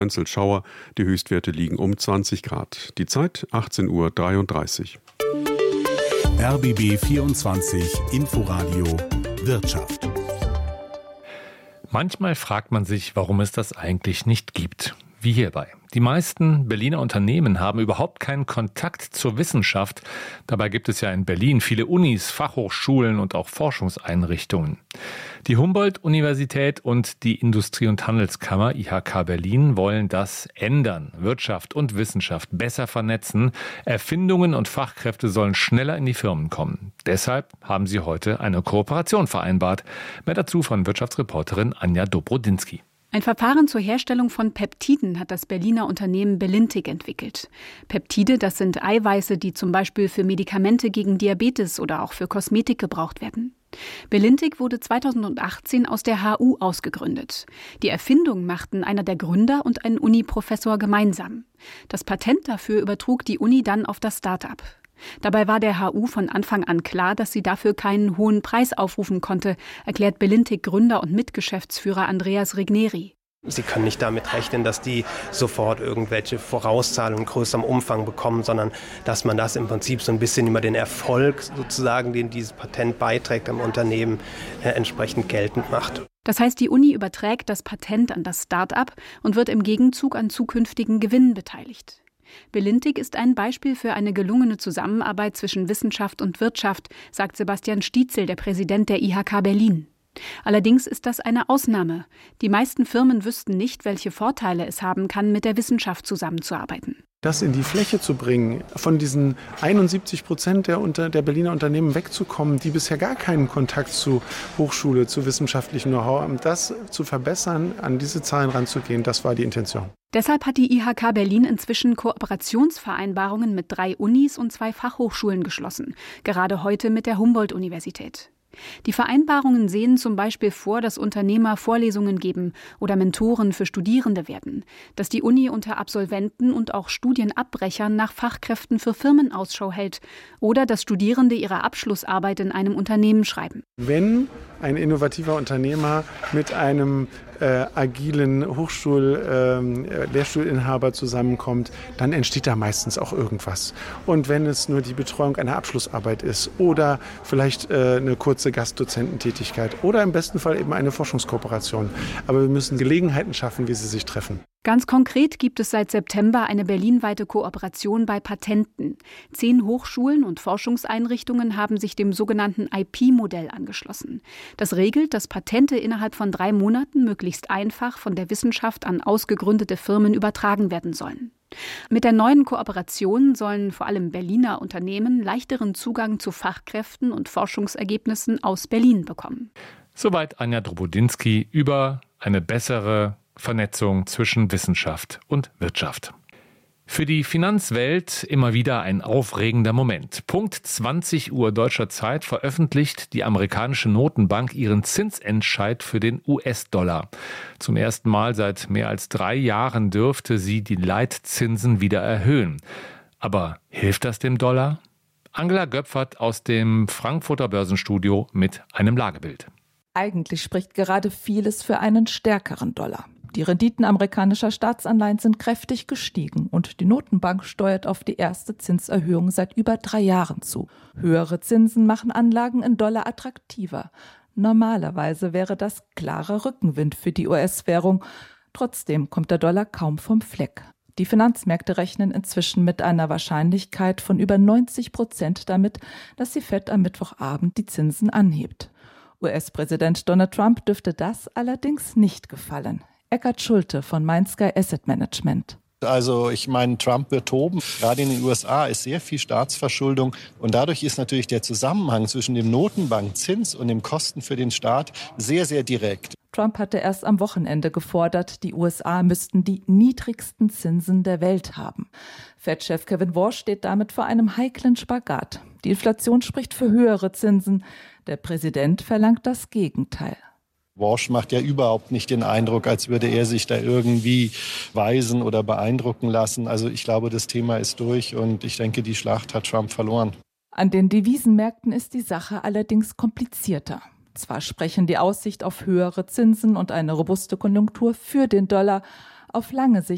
Schauer. Die Höchstwerte liegen um 20 Grad. Die Zeit 18:33 Uhr. RBB 24 Inforadio Wirtschaft. Manchmal fragt man sich, warum es das eigentlich nicht gibt. Wie hierbei. Die meisten Berliner Unternehmen haben überhaupt keinen Kontakt zur Wissenschaft. Dabei gibt es ja in Berlin viele Unis, Fachhochschulen und auch Forschungseinrichtungen. Die Humboldt-Universität und die Industrie- und Handelskammer IHK Berlin wollen das ändern. Wirtschaft und Wissenschaft besser vernetzen. Erfindungen und Fachkräfte sollen schneller in die Firmen kommen. Deshalb haben sie heute eine Kooperation vereinbart. Mehr dazu von Wirtschaftsreporterin Anja Dobrodinsky. Ein Verfahren zur Herstellung von Peptiden hat das Berliner Unternehmen Belintic entwickelt. Peptide, das sind Eiweiße, die zum Beispiel für Medikamente gegen Diabetes oder auch für Kosmetik gebraucht werden. Belintic wurde 2018 aus der HU ausgegründet. Die Erfindung machten einer der Gründer und ein Uni-Professor gemeinsam. Das Patent dafür übertrug die Uni dann auf das Start-up. Dabei war der HU von Anfang an klar, dass sie dafür keinen hohen Preis aufrufen konnte, erklärt Belintic-Gründer und Mitgeschäftsführer Andreas Regneri. Sie können nicht damit rechnen, dass die sofort irgendwelche Vorauszahlungen in größerem Umfang bekommen, sondern dass man das im Prinzip so ein bisschen über den Erfolg sozusagen, den dieses Patent beiträgt am Unternehmen, entsprechend geltend macht. Das heißt, die Uni überträgt das Patent an das Start-up und wird im Gegenzug an zukünftigen Gewinnen beteiligt. Belintic ist ein Beispiel für eine gelungene Zusammenarbeit zwischen Wissenschaft und Wirtschaft, sagt Sebastian Stietzel, der Präsident der IHK Berlin. Allerdings ist das eine Ausnahme. Die meisten Firmen wüssten nicht, welche Vorteile es haben kann, mit der Wissenschaft zusammenzuarbeiten. Das in die Fläche zu bringen, von diesen 71% der Berliner Unternehmen wegzukommen, die bisher gar keinen Kontakt zu Hochschule, zu wissenschaftlichem Know-how haben, das zu verbessern, an diese Zahlen ranzugehen, das war die Intention. Deshalb hat die IHK Berlin inzwischen Kooperationsvereinbarungen mit 3 Unis und 2 Fachhochschulen geschlossen, gerade heute mit der Humboldt-Universität. Die Vereinbarungen sehen zum Beispiel vor, dass Unternehmer Vorlesungen geben oder Mentoren für Studierende werden, dass die Uni unter Absolventen und auch Studienabbrechern nach Fachkräften für Firmen Ausschau hält oder dass Studierende ihre Abschlussarbeit in einem Unternehmen schreiben. Wenn ein innovativer Unternehmer mit einem agilen Lehrstuhlinhaber zusammenkommt, dann entsteht da meistens auch irgendwas. Und wenn es nur die Betreuung einer Abschlussarbeit ist oder vielleicht eine kurze Gastdozententätigkeit oder im besten Fall eben eine Forschungskooperation. Aber wir müssen Gelegenheiten schaffen, wie sie sich treffen. Ganz konkret gibt es seit September eine berlinweite Kooperation bei Patenten. 10 Hochschulen und Forschungseinrichtungen haben sich dem sogenannten IP-Modell angeschlossen. Das regelt, dass Patente innerhalb von 3 Monaten möglichst einfach von der Wissenschaft an ausgegründete Firmen übertragen werden sollen. Mit der neuen Kooperation sollen vor allem Berliner Unternehmen leichteren Zugang zu Fachkräften und Forschungsergebnissen aus Berlin bekommen. Soweit Anja Dobrodinsky über eine bessere Vernetzung zwischen Wissenschaft und Wirtschaft. Für die Finanzwelt immer wieder ein aufregender Moment. Punkt 20 Uhr deutscher Zeit veröffentlicht die amerikanische Notenbank ihren Zinsentscheid für den US-Dollar. Zum ersten Mal seit mehr als 3 Jahren dürfte sie die Leitzinsen wieder erhöhen. Aber hilft das dem Dollar? Angela Göpfert aus dem Frankfurter Börsenstudio mit einem Lagebild. Eigentlich spricht gerade vieles für einen stärkeren Dollar. Die Renditen amerikanischer Staatsanleihen sind kräftig gestiegen und die Notenbank steuert auf die erste Zinserhöhung seit über 3 Jahren zu. Höhere Zinsen machen Anlagen in Dollar attraktiver. Normalerweise wäre das klarer Rückenwind für die US-Währung. Trotzdem kommt der Dollar kaum vom Fleck. Die Finanzmärkte rechnen inzwischen mit einer Wahrscheinlichkeit von über 90% damit, dass die Fed am Mittwochabend die Zinsen anhebt. US-Präsident Donald Trump dürfte das allerdings nicht gefallen. Eckhard Schulte von Mainsky Asset Management. Also ich meine, Trump wird toben. Gerade in den USA ist sehr viel Staatsverschuldung. Und dadurch ist natürlich der Zusammenhang zwischen dem Notenbankzins und den Kosten für den Staat sehr, sehr direkt. Trump hatte erst am Wochenende gefordert, die USA müssten die niedrigsten Zinsen der Welt haben. Fed-Chef Kevin Warsh steht damit vor einem heiklen Spagat. Die Inflation spricht für höhere Zinsen. Der Präsident verlangt das Gegenteil. Warsh macht ja überhaupt nicht den Eindruck, als würde er sich da irgendwie weisen oder beeindrucken lassen. Also ich glaube, das Thema ist durch und ich denke, die Schlacht hat Trump verloren. An den Devisenmärkten ist die Sache allerdings komplizierter. Zwar sprechen die Aussicht auf höhere Zinsen und eine robuste Konjunktur für den Dollar, auf lange Sicht